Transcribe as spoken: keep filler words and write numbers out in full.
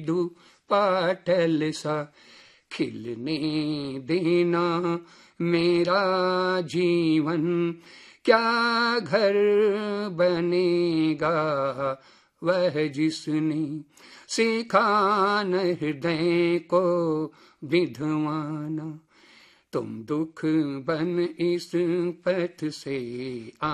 दू पाटल सा खिलने देना मेरा जीवन, क्या घर बनेगा वह जिसने सीखा न हृदय को विधवाना। तुम दुख बन इस पथ से